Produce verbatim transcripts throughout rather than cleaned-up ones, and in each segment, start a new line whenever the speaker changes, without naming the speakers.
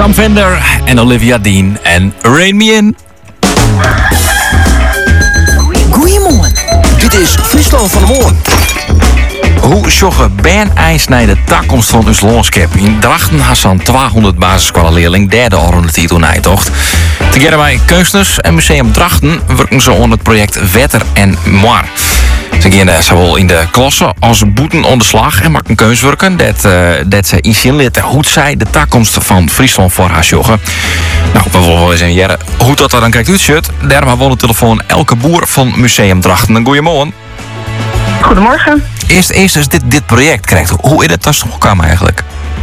Sam Fender en Olivia Dean en Rain Me In.
Goeiemorgen. Dit is Friesland van de Morgen.
Hoe sjoggen Ben ijs naar de toekomst van ons landschap? In Drachten had zo'n tweehonderd basisschoolleerling derde oranje titel nijtocht. Tegeven bij kunstenaars en Museum Drachten werken ze aan het project Wetter en Moir. Ze gaan zowel in de klasse als boeten onder slag en maken kunstwerken dat, uh, dat ze in zin laten hoe zij de toekomst van Friesland voor haar sjoggen. Nou, we willen wel eens een jaren hoe dat er dan kijkt uit. Daarom hebben we de telefoon Elke Boer van Museum Drachten. Goedemorgen.
Goedemorgen.
Eerst, eerst als dit, dit project krijgt, hoe is het dan toch gekomen eigenlijk?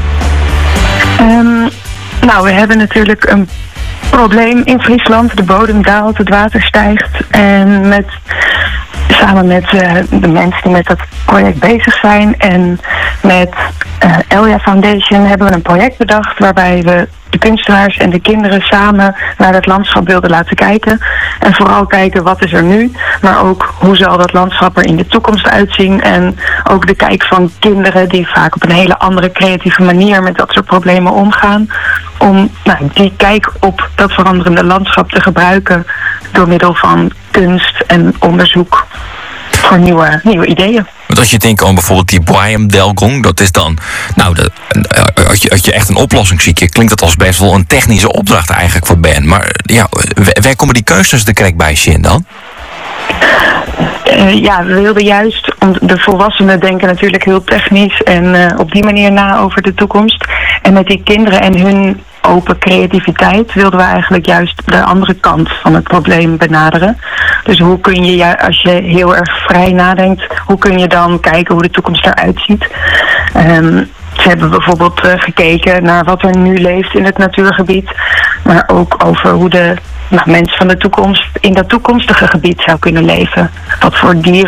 Um, nou, we hebben natuurlijk een probleem in Friesland. De bodem daalt, het water stijgt. En met, samen met uh, de mensen die met dat project bezig zijn en met uh, Elja Foundation hebben we een project bedacht waarbij we de kunstenaars en de kinderen samen naar het landschap wilden laten kijken. En vooral kijken wat is er nu, maar ook hoe zal dat landschap er in de toekomst uitzien. En ook de kijk van kinderen die vaak op een hele andere creatieve manier met dat soort problemen omgaan. Om nou, die kijk op dat veranderende landschap te gebruiken door middel van kunst en onderzoek voor nieuwe, nieuwe ideeën.
Want als je denkt aan bijvoorbeeld die Boeiem Delgong, dat is dan, nou, de, als, je, als je echt een oplossing ziet, klinkt dat als best wel een technische opdracht eigenlijk voor Ben. Maar ja, waar komen die keuzes de krek bij Shin dan?
Uh, ja, we wilden juist, om de volwassenen denken natuurlijk heel technisch en uh, op die manier na over de toekomst. En met die kinderen en hun open creativiteit wilden we eigenlijk juist de andere kant van het probleem benaderen. Dus hoe kun je, ja, als je heel erg vrij nadenkt, hoe kun je dan kijken hoe de toekomst eruit ziet? Um, Ze hebben bijvoorbeeld uh, gekeken naar wat er nu leeft in het natuurgebied, maar ook over hoe de nou, mens van de toekomst in dat toekomstige gebied zou kunnen leven. Wat voor dieren